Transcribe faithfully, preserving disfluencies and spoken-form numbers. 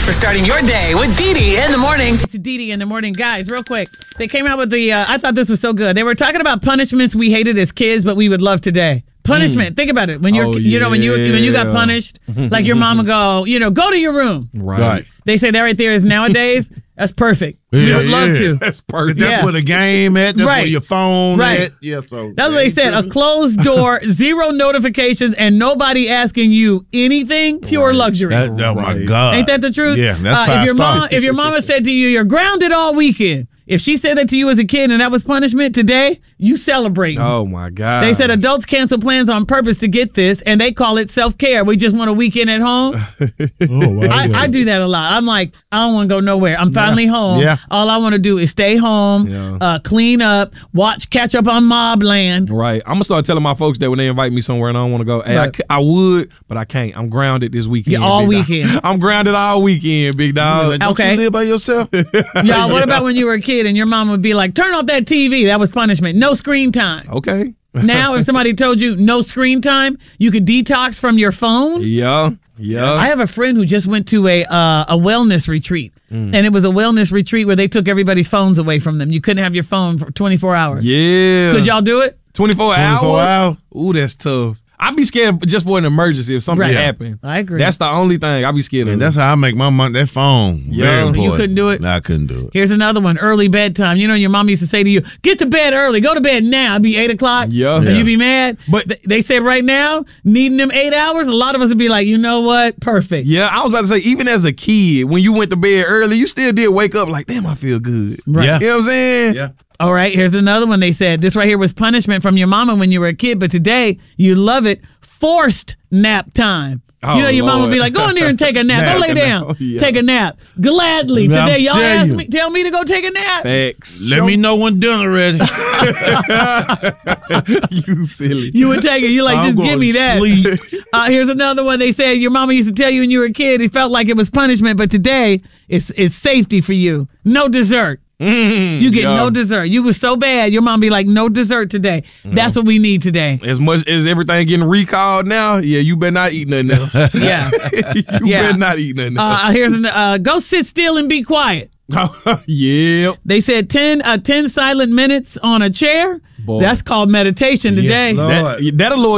Thanks for starting your day with Dee Dee in the morning. It's Dee Dee in the morning. Guys, real quick. They came out with the, uh, I thought this was so good. They were talking about punishments we hated as kids, but we would love today. Punishment. Mm. Think about it. When you're, oh, you know, when you when you got yeah. punished, like your mama go, you know, go to your room. Right. Right. They say that right there is nowadays. That's perfect. We Yeah, would love yeah. to. That's perfect. That's Yeah. where the game at. That's Right. where your phone Right. at. Yeah, so That's what they said. A closed door, zero notifications, and nobody asking you anything. Pure Right. luxury. That, oh my Right. God. Ain't that the truth? Yeah, that's uh, five if your stars. mom, if your mama said to you, "You're grounded all weekend," if she said that to you as a kid and that was punishment, today you celebrate. Oh my God. They said adults cancel plans on purpose to get this, and they call it self-care. We just want a weekend at home. Oh, wow. I, I do that a lot. I'm like, I don't want to go nowhere. I'm finally home. Yeah. All I want to do is stay home, Yeah. uh, clean up, watch, catch up on Mobland. Right. I'm gonna start telling my folks that when they invite me somewhere and I don't want to go, hey, I, Right. c- I would, but I can't. I'm grounded this weekend. Yeah, all big dog. weekend. I'm grounded all weekend, big dog. Like, don't Okay. you live by yourself? Y'all, what about when you were a kid and your mom would be like, turn off that T V? That was punishment. No screen time. Okay. Now, if somebody told you no screen time, you could detox from your phone. Yeah. Yeah. I have a friend who just went to a uh, a wellness retreat, Mm. and it was a wellness retreat where they took everybody's phones away from them. You couldn't have your phone for twenty-four hours. yeah. Could y'all do it? twenty-four hours? twenty-four hours? Ooh, that's tough. I'd be scared just for an emergency if something Right. happened. I agree. That's the only thing I'd be scared And of. that's how I make my money. That phone. Yeah. Very You important. couldn't do it? No, I couldn't do it. Here's another one. Early bedtime. You know, your mom used to say to you, "Get to bed early. Go to bed now." It'd be eight o'clock. Yeah. And Yeah. you'd be mad. But- But they said right now, needing them eight hours, a lot of us would be like, you know what? Perfect. Yeah, I was about to say, even as a kid, when you went to bed early, you still did wake up like, damn, I feel good. Right. Yeah. You know what I'm saying? Yeah. All right, here's another one. They said this right here was punishment from your mama when you were a kid, but today you love it. Forced nap time. Oh, you know, your mama would be Lord. like, "Go in there and take a nap. Go Nap. lay down, Oh, yeah. take a nap." Gladly I'm today, y'all telling ask you. me, tell me to go take a nap. Facts. Let me know when dinner ready. You silly. You would take it. You like, I'm just going give me to that. sleep. Uh, here's another one. They said your mama used to tell you when you were a kid, it felt like it was punishment, but today it's it's safety for you. No dessert. Mm, You get yeah. no dessert. You was so bad, your mom be like, "No dessert today." That's what we need today. As much as everything getting recalled now, yeah, you better not eat nothing else. Yeah. you Yeah. better not eat nothing else. Uh, here's an, uh, go sit still and be quiet. Yep. They said ten, uh, ten silent minutes on a chair. Boy. That's called meditation today. Lord. That, that'll lower